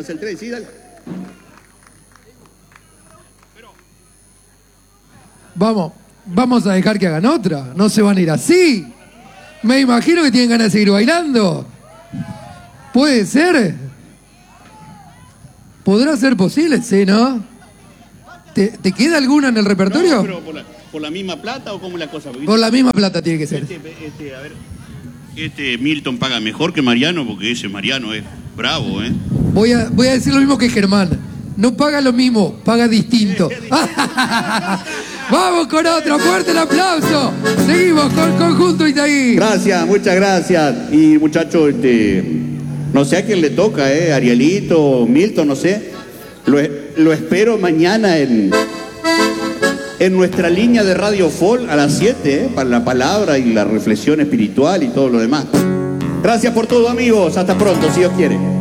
alcanza el tren, sí, dale. Vamos a dejar que hagan otra. No se van a ir así. Me imagino que tienen ganas de seguir bailando. ¿Puede ser? ¿Podrá ser posible? Sí, ¿no? ¿Te queda alguna en el repertorio? No, pero ¿por la misma plata o cómo es la cosa? Por la misma plata tiene que ser. A ver. Milton paga mejor que Mariano porque ese Mariano es bravo, ¿eh? Voy a decir lo mismo que Germán. No paga lo mismo, paga distinto. Vamos con otra, fuerte el aplauso. Seguimos con Conjunto Itaí. Gracias, muchas gracias. Y muchachos, no sé a quién le toca, Arielito, Milton, no sé. Lo espero mañana en nuestra línea de Radio Folk a las 7, para la palabra y la reflexión espiritual y todo lo demás. Gracias por todo, amigos. Hasta pronto, si Dios quiere.